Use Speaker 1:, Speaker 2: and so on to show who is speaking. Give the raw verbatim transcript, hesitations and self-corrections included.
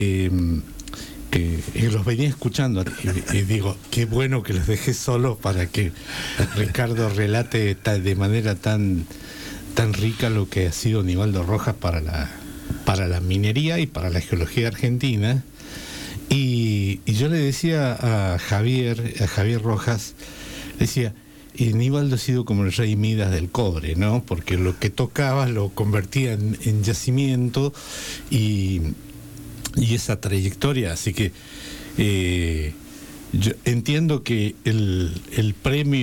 Speaker 1: Eh, que, que los venía escuchando y, y digo, qué bueno que los dejé solos para que Ricardo relate ta, de manera tan tan rica lo que ha sido Nivaldo Rojas para la para la minería y para la geología argentina. Y, y yo le decía a Javier, a Javier Rojas, decía, y Nivaldo ha sido como el rey Midas del cobre, ¿no? Porque lo que tocaba lo convertía en, en yacimiento y, y esa trayectoria, así que eh, yo entiendo que el, el premio